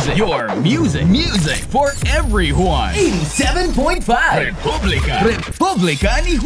music for everyone. 87.5 Republika ni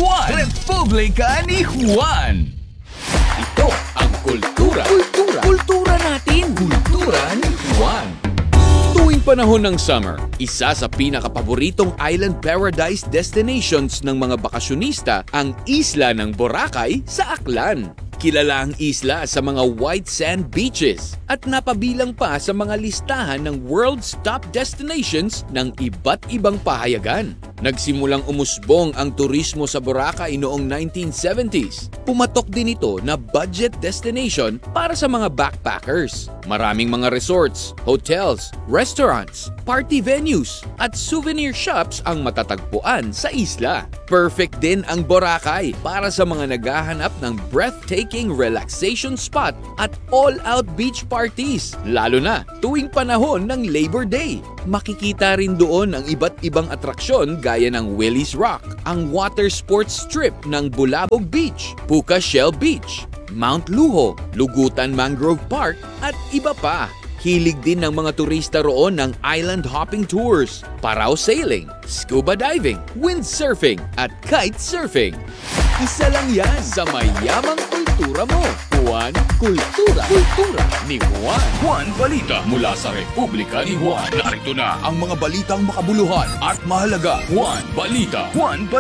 Juan. Ito ang kultura natin. Kultura ni Juan. Tuwing panahon ng summer, isa sa pinakapaboritong island paradise destinations ng mga bakasyonista ang isla ng Boracay sa Aklan. Kilala ang isla sa mga white sand beaches at napabilang pa sa mga listahan ng world's top destinations ng iba't ibang pahayagan. Nagsimulang umusbong ang turismo sa Boracay noong 1970s. Pumatok din ito na budget destination para sa mga backpackers. Maraming mga resorts, hotels, restaurants, party venues at souvenir shops ang matatagpuan sa isla. Perfect din ang Boracay para sa mga naghahanap ng breathtaking relaxation spot at all-out beach parties, lalo na tuwing panahon ng Labor Day. Makikita rin doon ang iba't ibang atraksyon gaya ng Willie's Rock, ang water sports strip ng Bulabog Beach, Puka Shell Beach, Mount Luho, Lugutan Mangrove Park at iba pa. Hilig din ng mga turista roon ng island hopping tours, paraw sailing, scuba diving, windsurfing at kite surfing. Isa lang yan sa mayamang kultura mo. Juan Kultura ni Juan. Juan Balita mula sa Republika ni Juan. Narito na ang mga balitang makabuluhan at mahalaga. Juan Balita.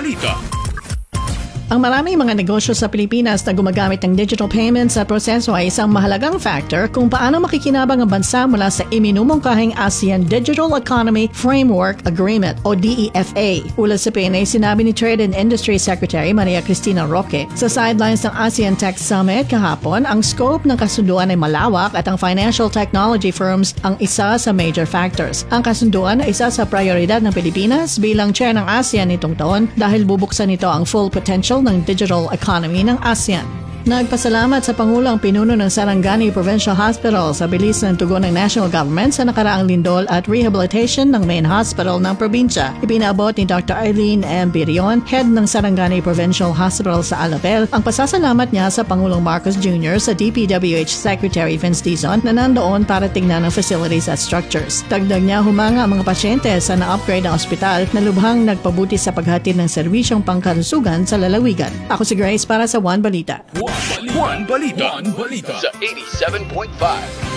Ang maraming mga negosyo sa Pilipinas na gumagamit ng digital payments sa proseso ay isang mahalagang factor kung paano makikinabang ang bansa mula sa iminumungkahing ASEAN Digital Economy Framework Agreement o DEFA. Ulat sa PNA, sinabi ni Trade and Industry Secretary Maria Cristina Roque sa sidelines ng ASEAN Tech Summit kahapon, ang scope ng kasunduan ay malawak at ang financial technology firms ang isa sa major factors. Ang kasunduan ay isa sa prioridad ng Pilipinas bilang chair ng ASEAN nitong taon dahil bubuksan nito ang full potential ng digital economy ng ASEAN. Nagpasalamat sa Pangulo ang pinuno ng Sarangani Provincial Hospital sa bilis ng tugon ng national government sa nakaraang lindol at rehabilitation ng main hospital ng probinsya. Ipinaabot ni Dr. Eileen M. Birion, head ng Sarangani Provincial Hospital sa Alabel, ang pasasalamat niya sa Pangulong Marcos Jr. sa DPWH Secretary Vince Dizon na nandoon para tingnan ang facilities at structures. Dagdag niya, humanga ang mga pasyente sa na-upgrade na ospital na lubhang nagpabuti sa paghatid ng serbisyong pangkalusugan sa lalawigan. Ako si Grace para sa Juan Balita. Juan Balita sa 87.5